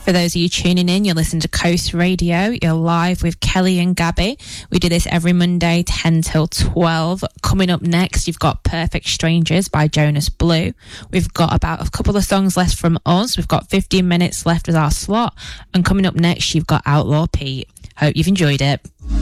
For those of you tuning in, you're listening to Coast Radio. You're live with Kelly and Gabby. We do this every Monday, 10 till 12. Coming up next, you've got Perfect Strangers by Jonas Blue. We've got about a couple of songs left from us. We've got 15 minutes left with our slot. And coming up next, you've got Outlaw Pete. Hope you've enjoyed it.